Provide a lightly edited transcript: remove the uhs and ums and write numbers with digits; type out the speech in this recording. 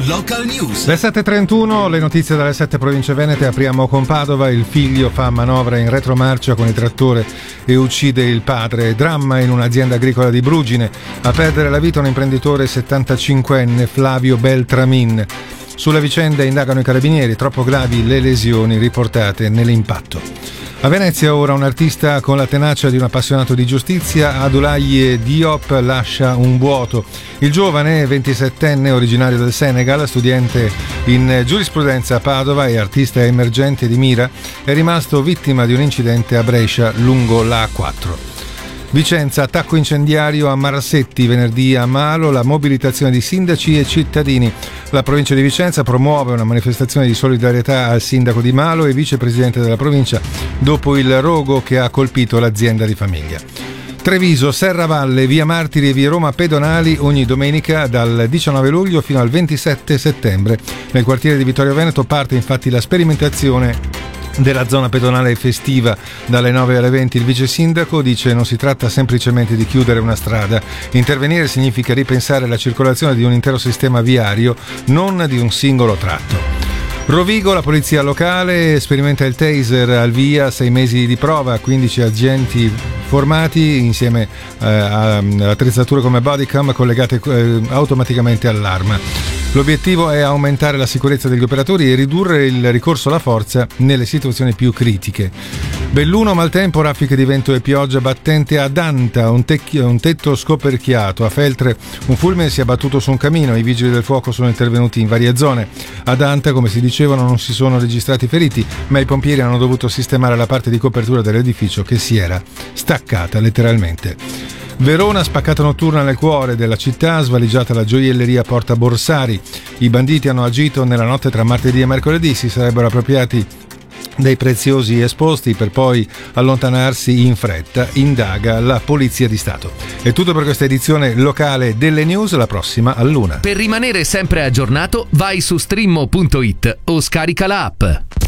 Local News. Le 7.31, le notizie dalle 7 province venete. Apriamo con Padova. Il figlio fa manovra in retromarcia con il trattore e uccide il padre. Dramma in un'azienda agricola di Brugine. A perdere la vita un imprenditore 75enne, Flavio Beltramin. Sulla vicenda indagano i carabinieri, troppo gravi le lesioni riportate nell'impatto. A Venezia ora un artista con la tenacia di un appassionato di giustizia, Abdoulaye Diop, lascia un vuoto. Il giovane, 27enne, originario del Senegal, studente in giurisprudenza a Padova e artista emergente di Mira, è rimasto vittima di un incidente a Brescia lungo la A4. Vicenza, attacco incendiario a Marassetti, venerdì a Malo, la mobilitazione di sindaci e cittadini. La provincia di Vicenza promuove una manifestazione di solidarietà al sindaco di Malo e vicepresidente della provincia dopo il rogo che ha colpito l'azienda di famiglia. Treviso, Serravalle, via Martiri e via Roma pedonali ogni domenica dal 19 luglio fino al 27 settembre. Nel quartiere di Vittorio Veneto parte infatti la sperimentazione della zona pedonale festiva dalle 9 alle 20. Il vice sindaco dice non si tratta semplicemente di chiudere una strada, intervenire significa ripensare la circolazione di un intero sistema viario, non di un singolo tratto. Rovigo, la polizia locale sperimenta il taser al via, 6 mesi di prova, 15 agenti formati insieme a attrezzature come bodycam collegate automaticamente all'arma. L'obiettivo è aumentare la sicurezza degli operatori e ridurre il ricorso alla forza nelle situazioni più critiche. Belluno, maltempo, raffiche di vento e pioggia battente ad Anta, un tetto scoperchiato. A Feltre un fulmine si è abbattuto su un camino, i vigili del fuoco sono intervenuti in varie zone. Ad Anta, come si dicevano, non si sono registrati feriti, ma i pompieri hanno dovuto sistemare la parte di copertura dell'edificio che si era staccata letteralmente. Verona, spaccata notturna nel cuore della città, svaligiata la gioielleria Porta Borsari. I banditi hanno agito nella notte tra martedì e mercoledì, si sarebbero appropriati dei preziosi esposti per poi allontanarsi in fretta, indaga la Polizia di Stato. È tutto per questa edizione locale delle news, la prossima all'1. Per rimanere sempre aggiornato vai su streammo.it o scarica la app.